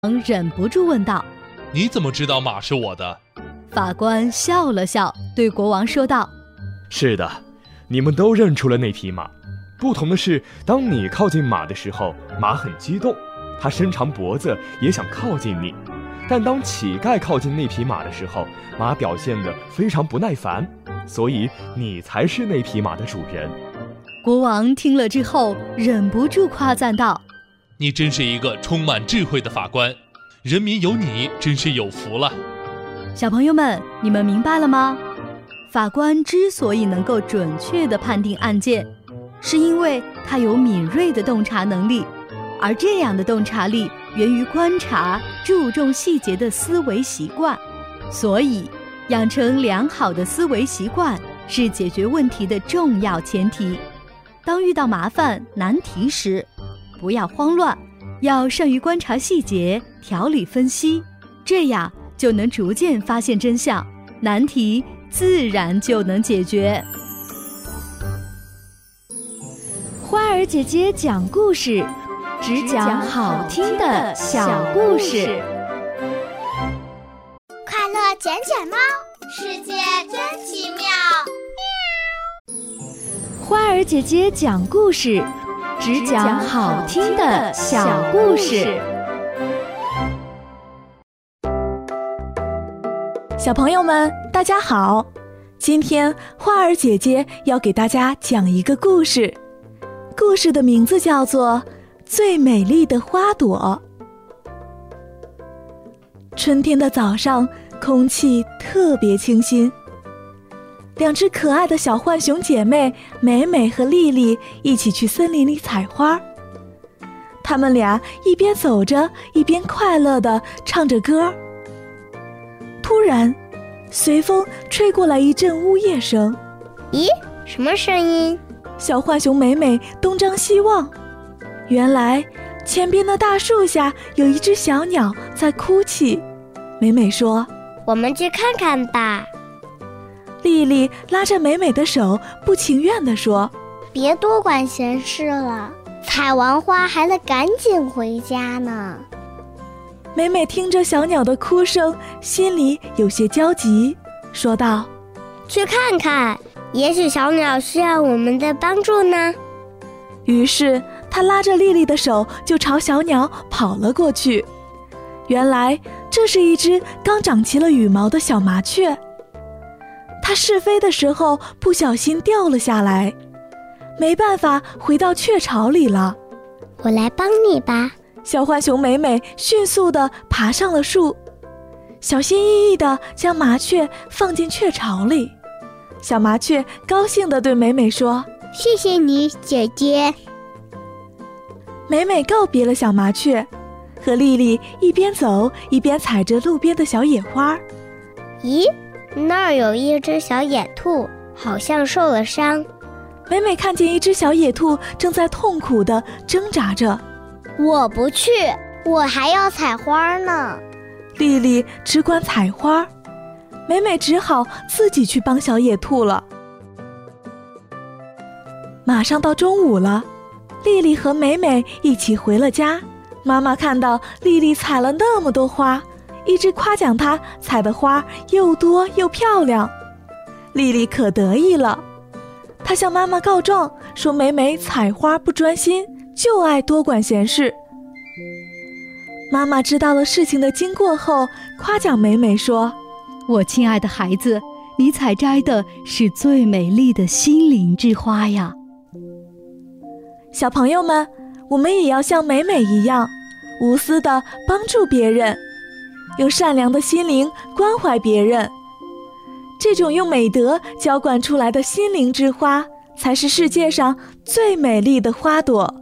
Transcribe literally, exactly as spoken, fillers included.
忍不住问道： 你怎么知道马是我的？ 法官笑了笑，对国王说道： 是的，你们都认出了那匹马。不同的是，当你靠近马的时候，马很激动，它伸长脖子也想靠近你。但当乞丐靠近那匹马的时候，马表现得非常不耐烦，所以你才是那匹马的主人。 国王听了之后，忍不住夸赞道： 你真是一个充满智慧的法官，人民有你真是有福了。 小朋友们，你们明白了吗？法官之所以能够准确地判定案件，是因为他有敏锐的洞察能力，而这样的洞察力源于观察、注重细节的思维习惯。所以，养成良好的思维习惯是解决问题的重要前提。当遇到麻烦、难题时，不要慌乱，要善于观察细节、条理分析，这样就能逐渐发现真相，难题自然就能解决。 花儿姐姐讲故事，只讲好听的小故事。 快乐捡捡猫，世界真奇妙。 花儿姐姐讲故事，只讲好听的小故事。 小朋友们，大家好！今天花儿姐姐要给大家讲一个故事，故事的名字叫做《最美丽的花朵》。春天的早上，空气特别清新。两只可爱的小浣熊姐妹美美和丽丽一起去森林里采花。她们俩一边走着，一边快乐地唱着歌。突然，随风吹过来一阵呜咽声。 咦，什么声音？ 小浣熊美美东张西望，原来前边的大树下有一只小鸟在哭泣。美美说： 我们去看看吧。 丽丽拉着美美的手，不情愿地说： 别多管闲事了，采完花还得赶紧回家呢。 美美听着小鸟的哭声，心里有些焦急，说道： 去看看，也许小鸟需要我们的帮助呢。 于是她拉着丽丽的手就朝小鸟跑了过去。原来这是一只刚长齐了羽毛的小麻雀，它试飞的时候不小心掉了下来，没办法回到雀巢里了。 我来帮你吧。 小浣熊美美迅速地爬上了树，小心翼翼地将麻雀放进雀巢里。小麻雀高兴地对美美说： 谢谢你，姐姐。 美美告别了小麻雀，和丽丽一边走一边采着路边的小野花。 咦，那儿有一只小野兔，好像受了伤。 美美看见一只小野兔正在痛苦地挣扎着。 我不去，我还要采花呢。 丽丽只管采花，美美只好自己去帮小野兔了。马上到中午了，丽丽和美美一起回了家。妈妈看到丽丽采了那么多花，一直夸奖她采的花又多又漂亮。丽丽可得意了，她向妈妈告状，说美美采花不专心，就爱多管闲事。妈妈知道了事情的经过后，夸奖美美说： 我亲爱的孩子，你采摘的是最美丽的心灵之花呀。 小朋友们，我们也要像美美一样，无私地帮助别人，用善良的心灵关怀别人。这种用美德浇灌出来的心灵之花，才是世界上最美丽的花朵。